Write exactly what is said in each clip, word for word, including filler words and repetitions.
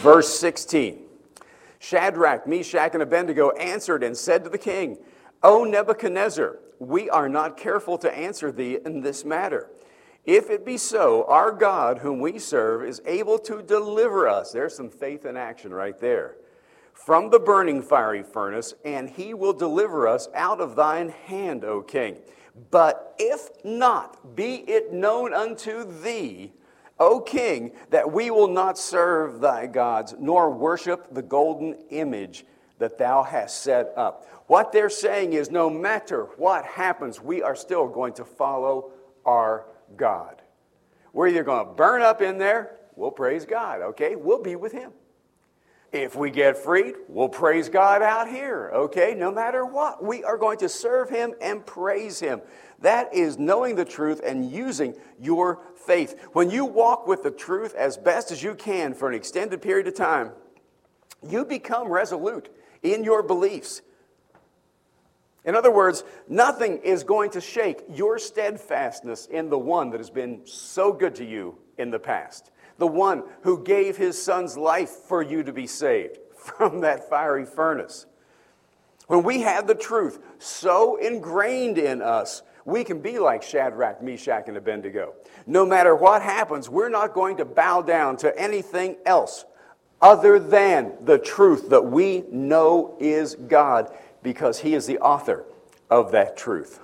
Verse sixteen. Shadrach, Meshach, and Abednego answered and said to the king, O Nebuchadnezzar, we are not careful to answer thee in this matter. If it be so, our God, whom we serve, is able to deliver us. There's some faith in action right there. From the burning fiery furnace, and he will deliver us out of thine hand, O king. But if not, be it known unto thee, O king, that we will not serve thy gods, nor worship the golden image that thou hast set up. What they're saying is, no matter what happens, we are still going to follow our God. We're either going to burn up in there, we'll praise God, okay? We'll be with him. If we get freed, we'll praise God out here, okay? No matter what, we are going to serve him and praise him. That is knowing the truth and using your faith. When you walk with the truth as best as you can for an extended period of time, you become resolute in your beliefs. In other words, nothing is going to shake your steadfastness in the one that has been so good to you in the past. The one who gave his son's life for you to be saved from that fiery furnace. When we have the truth so ingrained in us, we can be like Shadrach, Meshach, and Abednego. No matter what happens, we're not going to bow down to anything else other than the truth that we know is God, because he is the author of that truth.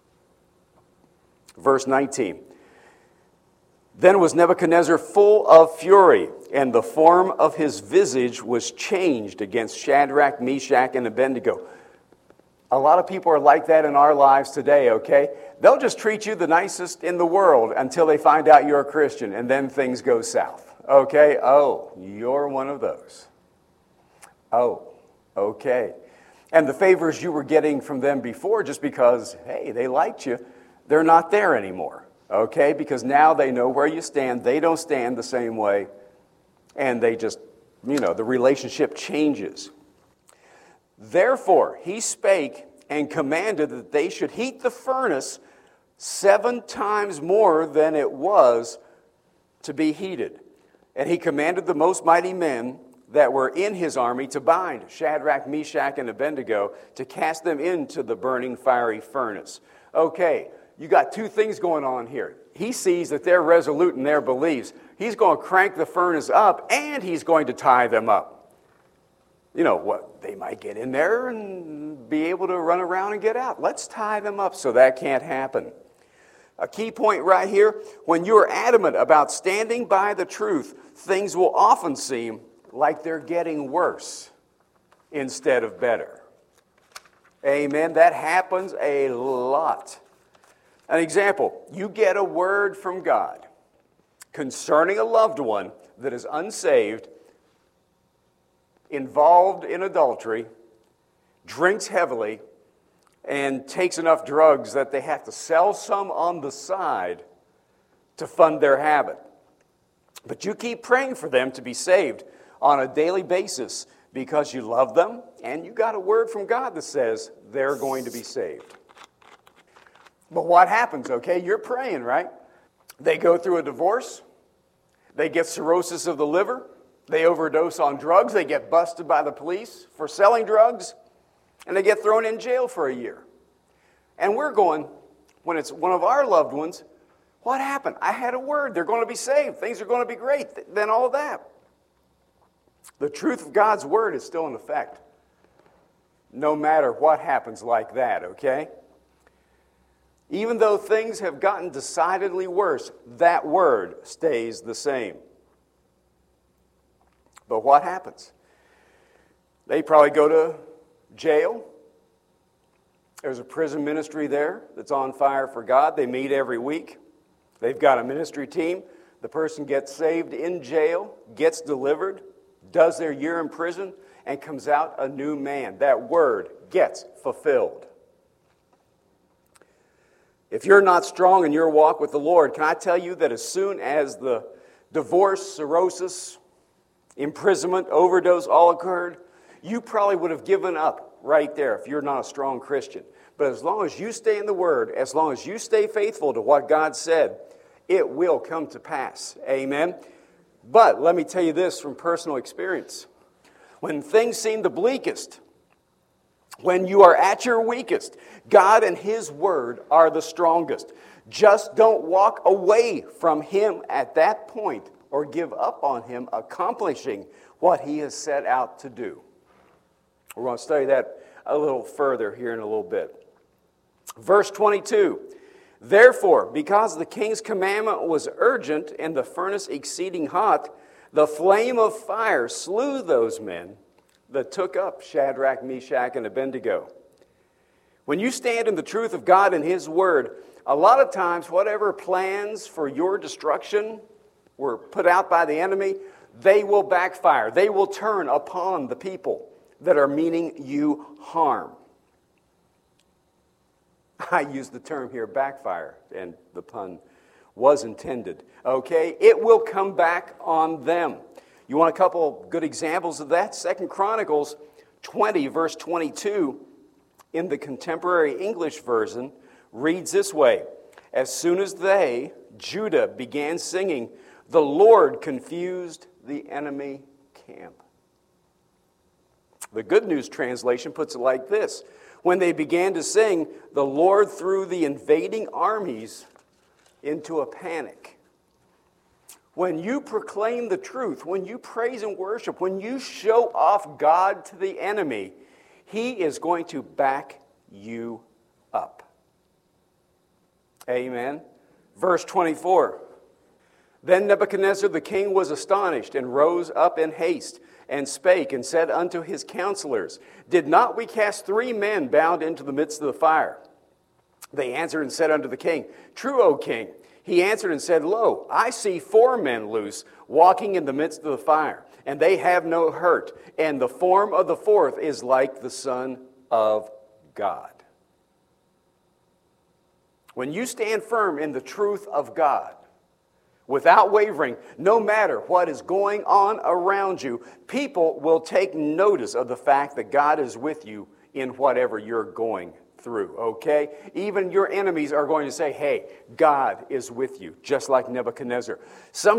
Verse nineteen. Then was Nebuchadnezzar full of fury, and the form of his visage was changed against Shadrach, Meshach, and Abednego. A lot of people are like that in our lives today, okay? They'll just treat you the nicest in the world until they find out you're a Christian, and then things go south, okay? Oh, you're one of those. Oh, okay. And the favors you were getting from them before just because, hey, they liked you, they're not there anymore. Okay, because now they know where you stand. They don't stand the same way. And they just, you know, the relationship changes. Therefore, he spake and commanded that they should heat the furnace seven times more than it was to be heated. And he commanded the most mighty men that were in his army to bind Shadrach, Meshach, and Abednego, to cast them into the burning fiery furnace. Okay. You got two things going on here. He sees that they're resolute in their beliefs. He's going to crank the furnace up, and he's going to tie them up. You know what? They might get in there and be able to run around and get out. Let's tie them up so that can't happen. A key point right here, when you're adamant about standing by the truth, things will often seem like they're getting worse instead of better. Amen. That happens a lot. An example, you get a word from God concerning a loved one that is unsaved, involved in adultery, drinks heavily, and takes enough drugs that they have to sell some on the side to fund their habit. But you keep praying for them to be saved on a daily basis because you love them and you got a word from God that says they're going to be saved. But what happens, okay? You're praying, right? They go through a divorce. They get cirrhosis of the liver. They overdose on drugs. They get busted by the police for selling drugs. And they get thrown in jail for a year. And we're going, when it's one of our loved ones, what happened? I had a word. They're going to be saved. Things are going to be great. Then all of that. The truth of God's word is still in effect, no matter what happens like that, okay? Even though things have gotten decidedly worse, that word stays the same. But what happens? They probably go to jail. There's a prison ministry there that's on fire for God. They meet every week. They've got a ministry team. The person gets saved in jail, gets delivered, does their year in prison, and comes out a new man. That word gets fulfilled. If you're not strong in your walk with the Lord, can I tell you that as soon as the divorce, cirrhosis, imprisonment, overdose all occurred, you probably would have given up right there if you're not a strong Christian. But as long as you stay in the Word, as long as you stay faithful to what God said, it will come to pass. Amen? But let me tell you this from personal experience. When things seem the bleakest, when you are at your weakest, God and His Word are the strongest. Just don't walk away from Him at that point or give up on Him accomplishing what He has set out to do. We're going to study that a little further here in a little bit. Verse twenty-two, therefore, because the king's commandment was urgent and the furnace exceeding hot, the flame of fire slew those men that took up Shadrach, Meshach, and Abednego. When you stand in the truth of God and His Word, a lot of times whatever plans for your destruction were put out by the enemy, they will backfire. They will turn upon the people that are meaning you harm. I use the term here, backfire, and the pun was intended. Okay? It will come back on them. You want a couple good examples of that? Second Chronicles twenty, verse twenty-two, in the contemporary English version, reads this way. As soon as they, Judah, began singing, the Lord confused the enemy camp. The Good News Translation puts it like this. When they began to sing, the Lord threw the invading armies into a panic. When you proclaim the truth, when you praise and worship, when you show off God to the enemy, He is going to back you up. Amen. Verse twenty-four. Then Nebuchadnezzar the king was astonished and rose up in haste and spake and said unto his counselors, did not we cast three men bound into the midst of the fire? They answered and said unto the king, true, O king. He answered and said, lo, I see four men loose, walking in the midst of the fire, and they have no hurt, and the form of the fourth is like the Son of God. When you stand firm in the truth of God, without wavering, no matter what is going on around you, people will take notice of the fact that God is with you in whatever you're going through, okay? Even your enemies are going to say, hey, God is with you, just like Nebuchadnezzar. Some